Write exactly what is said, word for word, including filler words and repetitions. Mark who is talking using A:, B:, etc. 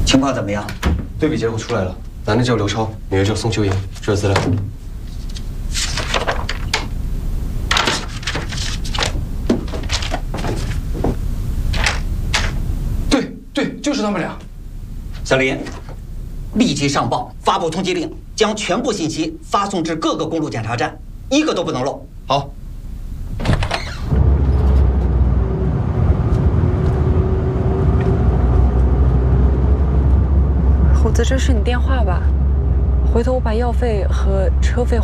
A: 情况怎么样？
B: 对比结果出来了，男的叫刘超，女的叫宋秀英。这是资料。对对，就是他们俩。
A: 小林，立即上报，发布通缉令，将全部信息发送至各个公路检查站，一个都不能漏。
B: 好。
C: 虎子，这是你电话吧？回头我把药费和车费。